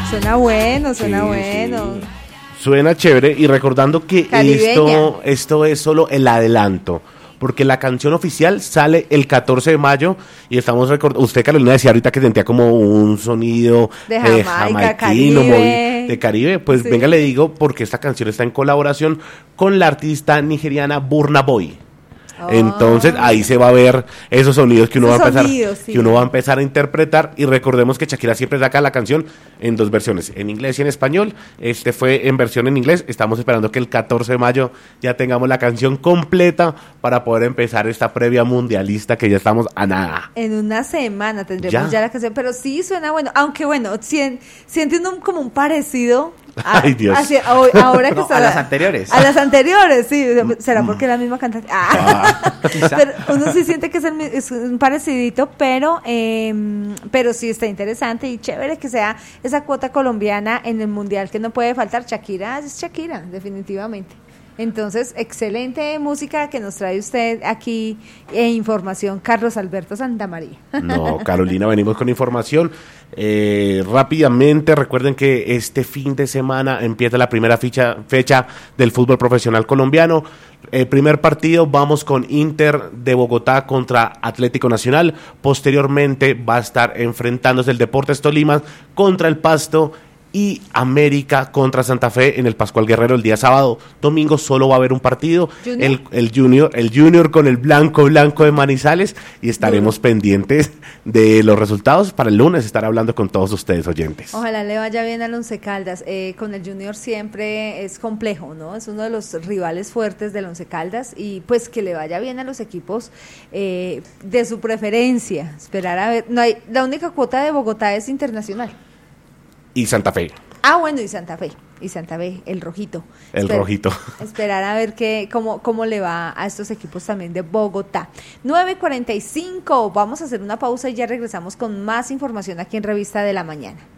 Suena bueno, suena Sí, bueno. sí. Suena chévere y recordando que Caribeña. esto es solo el adelanto. Porque la canción oficial sale el 14 de mayo y estamos recordando, usted Carolina decía ahorita que sentía como un sonido De Jamaica, jamaiquino, Caribe. de Caribe, pues Sí. venga le digo porque esta canción está en colaboración con la artista nigeriana Burna Boy. Entonces ahí se va a ver esos sonidos que uno Esos va a empezar, sonidos, sí. que uno va a empezar a interpretar y recordemos que Shakira siempre saca la canción en dos versiones, en inglés y en español. Este fue en versión en inglés. Estamos esperando que el 14 de mayo ya tengamos la canción completa para poder empezar esta previa mundialista que ya estamos a nada. En una semana tendremos ya la canción, pero sí suena bueno, aunque bueno, siente uno como un parecido Ay, Dios. ahora que No, a las anteriores. A las anteriores, sí, será porque es la misma cantante. Quizá. Pero uno sí siente que es un parecidito, pero sí está interesante y chévere que sea esa cuota colombiana en el mundial que no puede faltar. Shakira es Shakira, definitivamente. Entonces, excelente música que nos trae usted aquí información, Carlos Alberto Santamaría. No, Carolina, venimos con información. Rápidamente, recuerden que este fin de semana empieza la primera fecha del fútbol profesional colombiano. El primer partido vamos con Inter de Bogotá contra Atlético Nacional. Posteriormente va a estar enfrentándose el Deportes Tolima contra el Pasto y América contra Santa Fe en el Pascual Guerrero el día sábado. Domingo solo va a haber un partido, ¿Junior? el Junior con el blanco de Manizales, y estaremos pendientes de los resultados para el lunes estar hablando con todos ustedes oyentes. Ojalá le vaya bien al Once Caldas. Con el Junior siempre es complejo, ¿no? Es uno de los rivales fuertes del Once Caldas y pues que le vaya bien a los equipos de su preferencia. Esperar a ver. No hay, la única cuota de Bogotá es internacional. Y Santa Fe. Bueno, y Santa Fe, el rojito. Rojito. Esperar a ver cómo le va a estos equipos también de Bogotá. 9:45, vamos a hacer una pausa y ya regresamos con más información aquí en Revista de la Mañana.